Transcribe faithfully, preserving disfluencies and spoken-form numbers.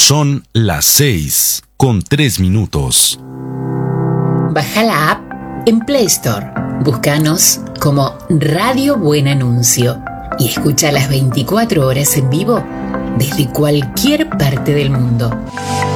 Son las seis con tres minutos. Baja la app en Play Store. Búscanos como Radio Buen Anuncio y escucha las veinticuatro horas en vivo desde cualquier parte del mundo.